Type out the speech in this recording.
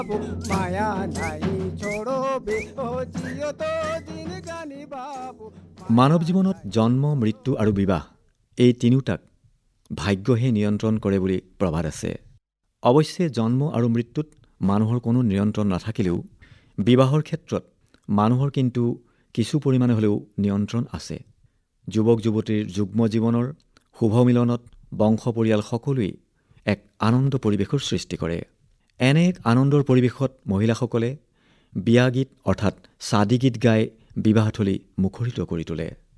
মায়া নাই ছড়বে ও জিও তো জিনগানি বাবু। মানৱ জীৱনত জন্ম, মৃত্যু আৰু বিবাহ এই তিনিওটাক ভাগ্যহে নিয়ন্ত্ৰণ কৰে বুলি প্ৰবাদ আছে। অৱশ্যে জন্ম আৰু মৃত্যুত মানুহৰ কোনো নিয়ন্ত্ৰণ নাথাকিলেও বিবাহৰ ক্ষেত্ৰত মানুহৰ কিন্তু কিছু পৰিমাণে হ'লেও নিয়ন্ত্ৰণ আছে। যুৱক যুৱতীৰ যুগ্ম জীৱনৰ শুভ মিলনত বংশ পৰিয়াল সকলোৱেই এক আনন্দ পৰিৱেশৰ সৃষ্টি কৰে। এনে এক আনন্দৰ পৰিৱেশত মহিলাসকলে বিয়া গীত অৰ্থাৎ ছাদি গীত গাই বিবাহথলী মুখৰিত কৰি তোলে।